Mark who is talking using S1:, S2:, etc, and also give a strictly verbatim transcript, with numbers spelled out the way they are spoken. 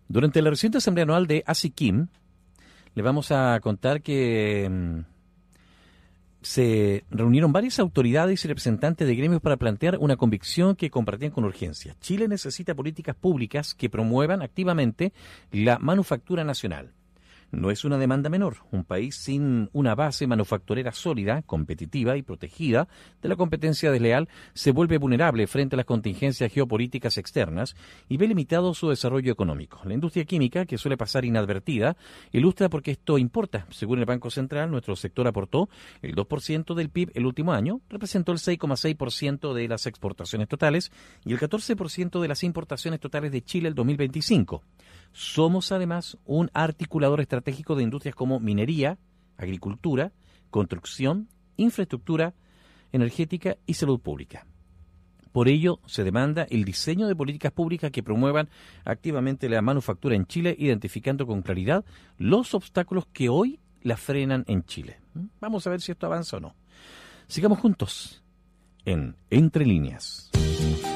S1: Durante la reciente asamblea anual de ASICIM, le vamos a contar que mmm, se reunieron varias autoridades y representantes de gremios para plantear una convicción que compartían con urgencia. Chile necesita políticas públicas que promuevan activamente la manufactura nacional. No es una demanda menor. Un país sin una base manufacturera sólida, competitiva y protegida de la competencia desleal se vuelve vulnerable frente a las contingencias geopolíticas externas y ve limitado su desarrollo económico. La industria química, que suele pasar inadvertida, ilustra por qué esto importa. Según el Banco Central, nuestro sector aportó el dos por ciento del P I B el último año, representó el seis coma seis por ciento de las exportaciones totales y el catorce por ciento de las importaciones totales de Chile el dos mil veinticinco. Somos además un articulador estratégico de industrias como minería, agricultura, construcción, infraestructura, energética y salud pública. Por ello, se demanda el diseño de políticas públicas que promuevan activamente la manufactura en Chile, identificando con claridad los obstáculos que hoy la frenan en Chile. Vamos a ver si esto avanza o no. Sigamos juntos en Entre Líneas.